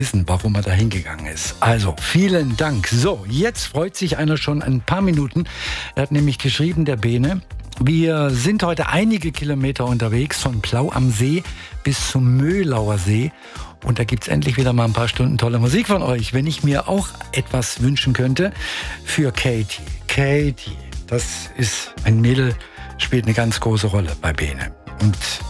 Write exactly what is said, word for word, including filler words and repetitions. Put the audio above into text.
wissen, warum er da hingegangen ist. Also, vielen Dank. So, jetzt freut sich einer schon ein paar Minuten. Er hat nämlich geschrieben, der Bene: Wir sind heute einige Kilometer unterwegs, von Plau am See bis zum Möhlauer See. Und da gibt es endlich wieder mal ein paar Stunden tolle Musik von euch. Wenn ich mir auch etwas wünschen könnte für Katie. Katie, das ist ein Mädel, spielt eine ganz große Rolle bei Bene. Und